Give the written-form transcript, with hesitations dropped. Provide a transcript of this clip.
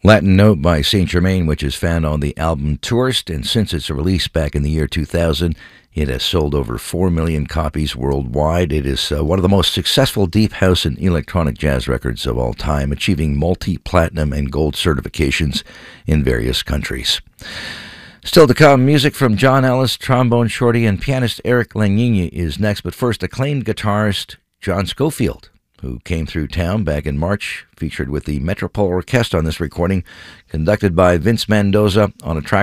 Latin Note by Saint Germain, which is found on the album Tourist, and since its release back in the year 2000, it has sold over 4 million copies worldwide. It is one of the most successful deep house and electronic jazz records of all time, achieving multi-platinum and gold certifications in various countries. Still to come, music from John Ellis, trombone shorty, and pianist Eric Langini is next, but first, acclaimed guitarist John Scofield, who came through town back in March, featured with the Metropole Orchestra on this recording, conducted by Vince Mendoza on a track